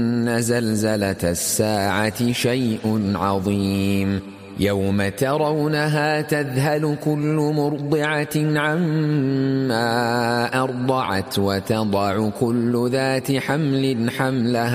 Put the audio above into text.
زلزلة الساعة شيء عظيم يوم ترونها تذهل كل مرضعة عما أرضعت وتضع كل ذات حمل حملها